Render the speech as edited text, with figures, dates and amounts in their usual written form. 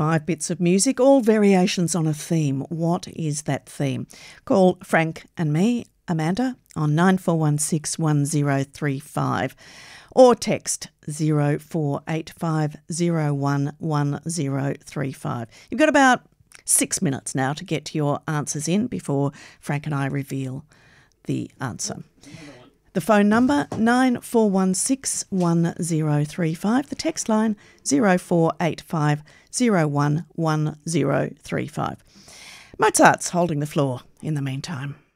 5 bits of music, all variations on a theme. What is that theme? Call Frank and me, Amanda, on 9416 1035 or text 0485 011035. You've got about 6 minutes now to get your answers in before Frank and I reveal the answer. The phone number 9416 1035. The text line 0485 011035. Mozart's holding the floor in the meantime.